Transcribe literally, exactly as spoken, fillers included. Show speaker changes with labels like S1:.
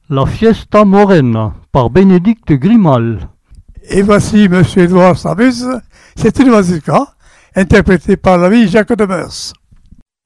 S1: La Fiesta Morena par Bénédicte Grimal.
S2: Et voici Monsieur Édouard Samus, c'est une mazurka, interprétée par l'ami Jacques Demers.